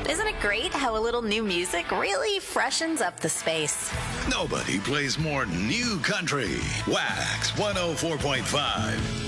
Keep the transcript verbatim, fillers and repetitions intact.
Isn't it great how a little new music really freshens up the space? Nobody plays more new country. Wax one oh four point five.